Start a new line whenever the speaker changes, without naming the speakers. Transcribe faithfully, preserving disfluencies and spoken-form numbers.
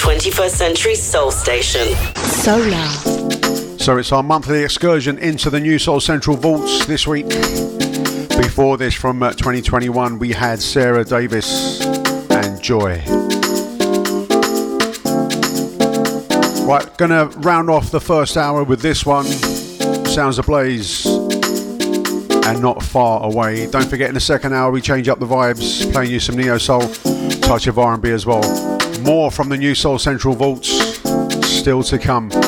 twenty-first Century Soul Station.
Solar.
So it's our monthly excursion into the new Soul Central vaults this week. Before this, from uh, twenty twenty-one, we had Sarah Davis and Joy. Right, gonna round off the first hour with this one, Sounds Ablaze and Not Far Away. Don't forget, in the second hour we change up the vibes, playing you some neo soul, touch of R and B as well. More from the new Soul Central vaults still to come.